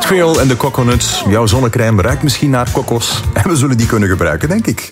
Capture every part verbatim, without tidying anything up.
Trail en de Coconut. Jouw zonnecrème ruikt misschien naar kokos. En we zullen die kunnen gebruiken, denk ik.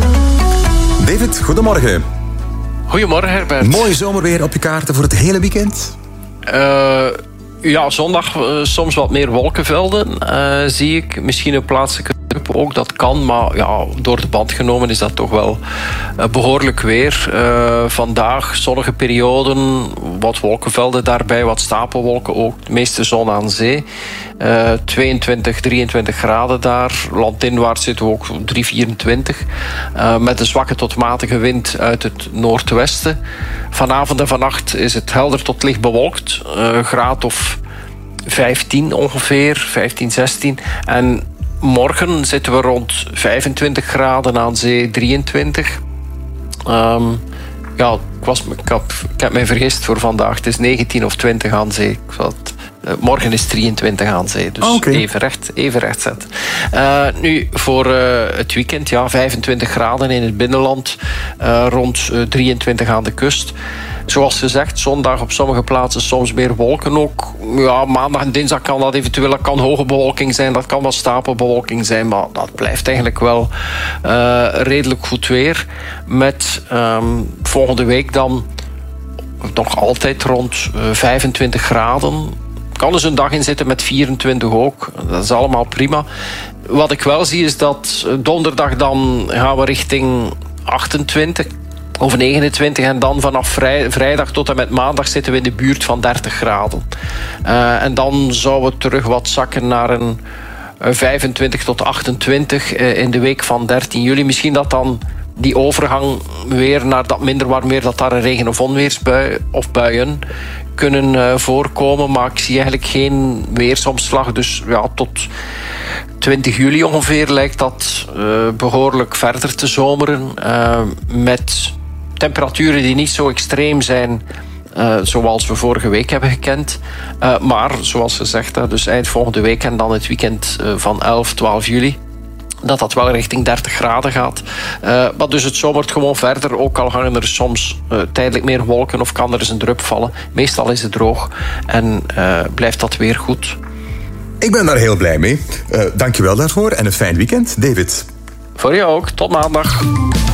David, goedemorgen. Goedemorgen, Herbert. Mooi zomerweer op je kaarten voor het hele weekend? Uh, ja, zondag uh, soms wat meer wolkenvelden, uh, zie ik. Misschien een plaatselijke drup ook, dat kan. Maar ja, door de band genomen is dat toch wel uh, behoorlijk weer. Uh, vandaag zonnige perioden, wat wolkenvelden daarbij, wat stapelwolken ook. De meeste zon aan zee. Uh, tweeëntwintig, drieëntwintig graden daar. Landinwaarts zitten we ook drie, vierentwintig. Uh, met een zwakke tot matige wind uit het noordwesten. Vanavond en vannacht is het helder tot licht bewolkt. Uh, graad of vijftien ongeveer, vijftien, zestien. En morgen zitten we rond vijfentwintig graden aan zee, drieëntwintig. Um, ja, ik, was, ik, had, ik heb mij vergist voor vandaag. Het is negentien of twintig aan zee. Ik zat, uh, morgen is drieëntwintig aan zee. Dus oh, okay. even, recht, even recht zetten. Uh, nu, voor uh, het weekend, ja, vijfentwintig graden in het binnenland. Uh, rond uh, drieëntwintig aan de kust. Zoals gezegd, zondag op sommige plaatsen soms meer wolken ook. Ja, maandag en dinsdag kan dat eventueel, dat kan hoge bewolking zijn, dat kan wel stapelbewolking zijn, maar dat blijft eigenlijk wel uh, redelijk goed weer. Met um, volgende week dan nog altijd rond uh, vijfentwintig graden. Kan dus een dag in zitten met vierentwintig ook. Dat is allemaal prima. Wat ik wel zie is dat donderdag dan gaan we richting achtentwintig of negenentwintig en dan vanaf vrij, vrijdag tot en met maandag zitten we in de buurt van dertig graden. Uh, en dan zou het terug wat zakken naar een uh, vijfentwintig tot achtentwintig uh, in de week van dertien juli. Misschien dat dan die overgang weer naar dat minder warm weer, dat daar een regen- of onweersbui of buien kunnen uh, voorkomen. Maar ik zie eigenlijk geen weersomslag. Dus ja, tot twintig juli ongeveer lijkt dat uh, behoorlijk verder te zomeren. Uh, met temperaturen die niet zo extreem zijn uh, zoals we vorige week hebben gekend. Uh, maar zoals gezegd, uh, dus eind volgende week en dan het weekend uh, van elf, twaalf juli. Dat dat wel richting dertig graden gaat. Uh, maar dus het zomert gewoon verder. Ook al hangen er soms uh, tijdelijk meer wolken of kan er eens een drup vallen. Meestal is het droog en uh, blijft dat weer goed. Ik ben daar heel blij mee. Uh, Dank je wel daarvoor en een fijn weekend, David. Voor jou ook. Tot maandag.